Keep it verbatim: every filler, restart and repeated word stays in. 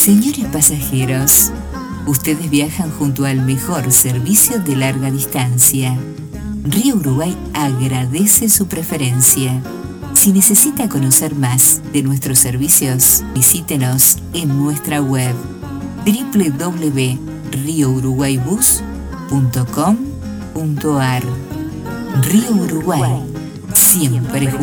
Señores pasajeros, ustedes viajan junto al mejor servicio de larga distancia. Río Uruguay agradece su preferencia. Si necesita conocer más de nuestros servicios, visítenos en nuestra web doble u doble u doble u punto río uruguay bus punto com punto ar. Río Uruguay, siempre juntos.